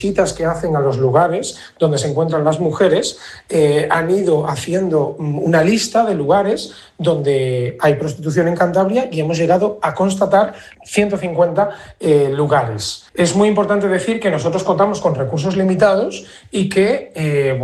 visitas que hacen a los lugares donde se encuentran las mujeres, han ido haciendo una lista de lugares donde hay prostitución en Cantabria y hemos llegado a constatar 150 lugares. Es muy importante decir que nosotros contamos con recursos limitados y que,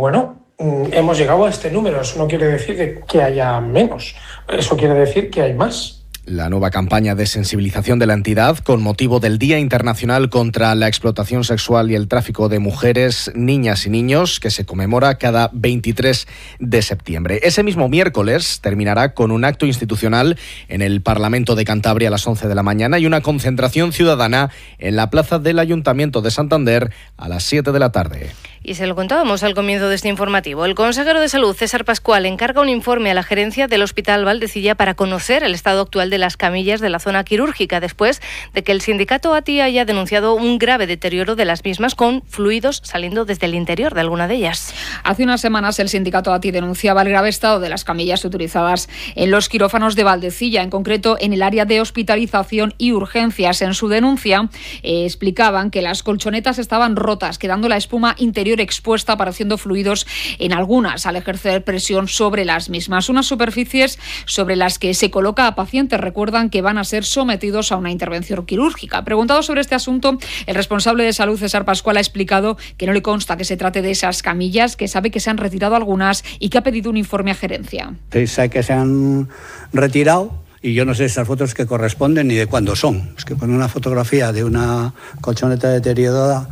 hemos llegado a este número. Eso no quiere decir que haya menos, eso quiere decir que hay más. La nueva campaña de sensibilización de la entidad con motivo del Día Internacional contra la Explotación Sexual y el Tráfico de Mujeres, Niñas y Niños, que se conmemora cada 23 de septiembre. Ese mismo miércoles terminará con un acto institucional en el Parlamento de Cantabria a las 11 de la mañana y una concentración ciudadana en la plaza del Ayuntamiento de Santander a las 7 de la tarde. Y se lo contábamos al comienzo de este informativo. El consejero de Salud, César Pascual, encarga un informe a la gerencia del Hospital Valdecilla para conocer el estado actual de las camillas de la zona quirúrgica, después de que el sindicato ATI haya denunciado un grave deterioro de las mismas con fluidos saliendo desde el interior de alguna de ellas. Hace unas semanas el sindicato ATI denunciaba el grave estado de las camillas utilizadas en los quirófanos de Valdecilla, en concreto en el área de hospitalización y urgencias. En su denuncia explicaban que las colchonetas estaban rotas, quedando la espuma interior expuesta, apareciendo fluidos en algunas al ejercer presión sobre las mismas. Unas superficies sobre las que se coloca a pacientes recuerdan que van a ser sometidos a una intervención quirúrgica. Preguntado sobre este asunto, el responsable de salud, César Pascual, ha explicado que no le consta que se trate de esas camillas, que sabe que se han retirado algunas y que ha pedido un informe a gerencia. Sé que se han retirado y yo no sé esas fotos que corresponden ni de cuándo son. Es que poner una fotografía de una colchoneta deteriorada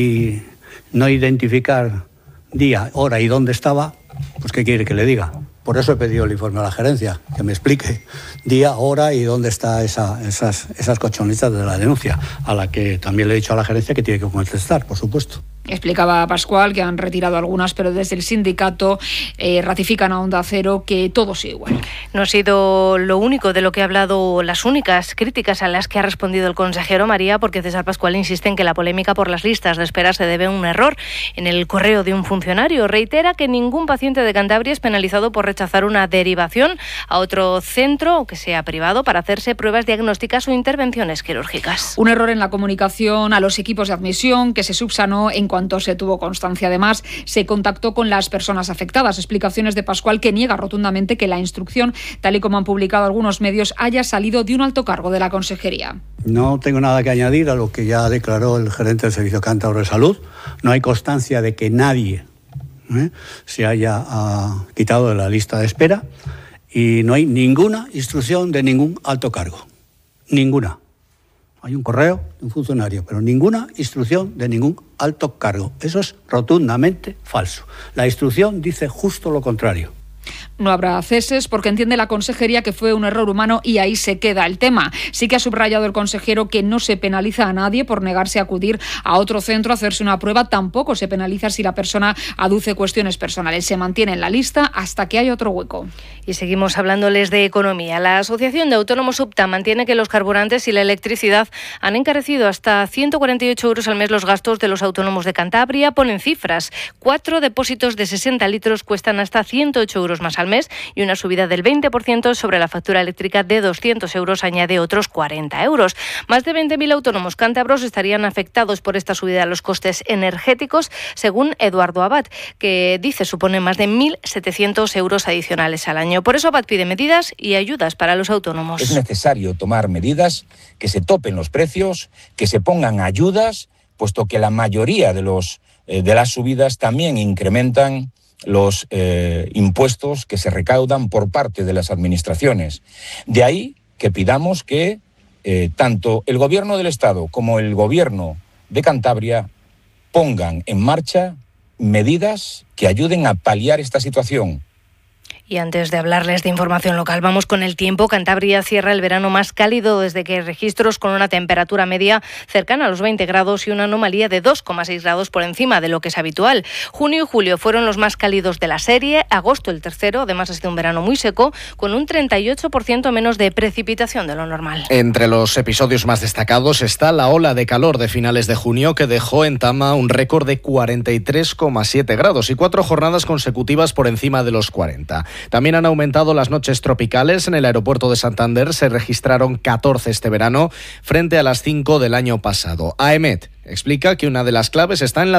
y no identificar día, hora y dónde estaba, pues ¿qué quiere que le diga? Por eso he pedido el informe a la gerencia, que me explique día, hora y dónde está esas colchonetas de la denuncia, a la que también le he dicho a la gerencia que tiene que contestar, por supuesto. Explicaba Pascual que han retirado algunas, pero desde el sindicato ratifican a Onda Cero que todo sigue igual. No ha sido lo único de lo que ha hablado, las únicas críticas a las que ha respondido el consejero, María, porque César Pascual insiste en que la polémica por las listas de espera se debe a un error en el correo de un funcionario. Reitera que ningún paciente de Cantabria es penalizado por rechazar una derivación a otro centro, que sea privado, para hacerse pruebas diagnósticas o intervenciones quirúrgicas. Un error en la comunicación a los equipos de admisión que se subsanó en cuanto se tuvo constancia. Además, se contactó con las personas afectadas. Explicaciones de Pascual, que niega rotundamente que la instrucción, tal y como han publicado algunos medios, haya salido de un alto cargo de la consejería. No tengo nada que añadir a lo que ya declaró el gerente del Servicio Cántabro de Salud. No hay constancia de que nadie se haya quitado de la lista de espera y no hay ninguna instrucción de ningún alto cargo. Ninguna. Hay un correo de un funcionario, pero ninguna instrucción de ningún alto cargo. Eso es rotundamente falso. La instrucción dice justo lo contrario. No habrá ceses porque entiende la consejería que fue un error humano y ahí se queda el tema. Sí que ha subrayado el consejero que no se penaliza a nadie por negarse a acudir a otro centro a hacerse una prueba. Tampoco se penaliza si la persona aduce cuestiones personales. Se mantiene en la lista hasta que haya otro hueco. Y seguimos hablándoles de economía. La Asociación de Autónomos UPTA mantiene que los carburantes y la electricidad han encarecido hasta 148 euros al mes los gastos de los autónomos de Cantabria. Ponen cifras. 4 depósitos de 60 litros cuestan hasta 108 euros más al mes y una subida del 20% sobre la factura eléctrica de 200 euros añade otros 40 euros. Más de 20.000 autónomos cántabros estarían afectados por esta subida de los costes energéticos, según Eduardo Abad, que dice supone más de 1.700 euros adicionales al año. Por eso Abad pide medidas y ayudas para los autónomos. Es necesario tomar medidas que se topen los precios, que se pongan ayudas, puesto que la mayoría de las subidas también incrementan los impuestos que se recaudan por parte de las administraciones. De ahí que pidamos que tanto el Gobierno del Estado como el Gobierno de Cantabria pongan en marcha medidas que ayuden a paliar esta situación. Y antes de hablarles de información local, vamos con el tiempo. Cantabria cierra el verano más cálido desde que hay registros, con una temperatura media cercana a los 20 grados y una anomalía de 2,6 grados por encima de lo que es habitual. Junio y julio fueron los más cálidos de la serie, agosto el tercero. Además ha sido un verano muy seco, con un 38% menos de precipitación de lo normal. Entre los episodios más destacados está la ola de calor de finales de junio, que dejó en Tama un récord de 43,7 grados y 4 jornadas consecutivas por encima de los 40. También han aumentado las noches tropicales. En el aeropuerto de Santander se registraron 14 este verano frente a las 5 del año pasado. AEMET explica que una de las claves está en la